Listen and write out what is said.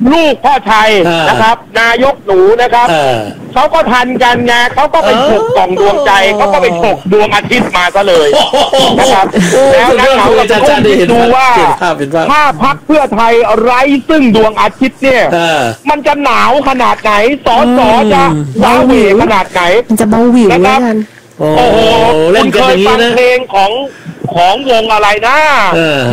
ลูกพ่อชัยนะครับ นายกหนูนะครับเขาก็ทันกันไงเขาก็ไปฉกกล่องดวงใจเขาก็ไปฉกดวงอาทิตย์มาซะเลยนะครับแล้วนักข่าวก็จะดูว่าถ้าพรรคเพื่อไทยไร้ซึ่งดวงอาทิตย์เนี่ยมันจะหนาวขนาดไหนสอจะว้าเหวขนาดไหนมันจะเบาหวิวนะครับโอ้โหคุณเคยฟังเพลงของวงอะไรนะ